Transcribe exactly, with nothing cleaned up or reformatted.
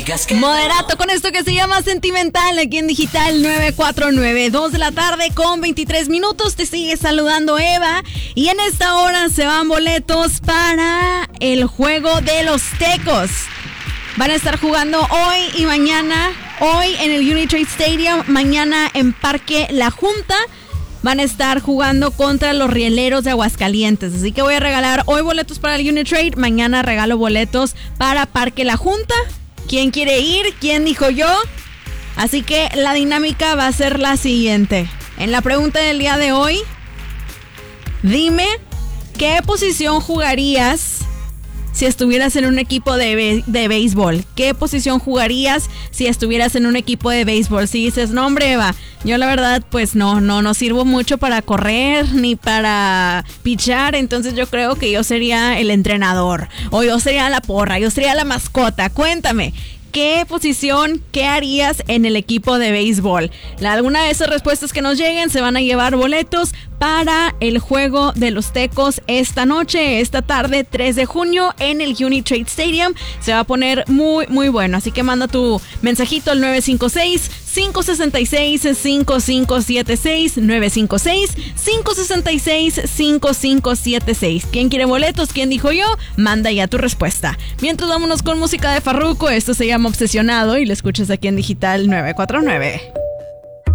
Moderato con esto que se llama Sentimental aquí en Digital nueve cuatro nueve, dos de la tarde con veintitrés minutos. Te sigue saludando Eva y en esta hora se van boletos para el juego de los Tecos. Van a estar jugando hoy y mañana, hoy en el Unitrade Stadium, mañana en Parque La Junta. Van a estar jugando contra los Rieleros de Aguascalientes. Así que voy a regalar hoy boletos para el Unitrade, mañana regalo boletos para Parque La Junta. ¿Quién quiere ir? ¿Quién dijo yo? Así que la dinámica va a ser la siguiente. En la pregunta del día de hoy, dime, ¿qué posición jugarías si estuvieras en un equipo de, be- de béisbol? ¿Qué posición jugarías si estuvieras en un equipo de béisbol? Si dices, no hombre Eva, yo la verdad pues no, no, no sirvo mucho para correr ni para pichar, entonces yo creo que yo sería el entrenador, o yo sería la porra, yo sería la mascota. Cuéntame, ¿qué posición, qué harías en el equipo de béisbol? La, alguna de esas respuestas que nos lleguen se van a llevar boletos para el juego de los Tecos esta noche, esta tarde, tres de junio, en el Unitrade Stadium. Se va a poner muy, muy bueno. Así que manda tu mensajito al nueve cinco seis, cinco seis seis, cinco cinco siete seis, nueve cinco seis, cinco seis seis, cinco cinco siete seis. ¿Quién quiere boletos? ¿Quién dijo yo? Manda ya tu respuesta. Mientras vámonos con música de Farruko. Esto se llama Obsesionado y lo escuchas aquí en Digital nueve cuatro nueve.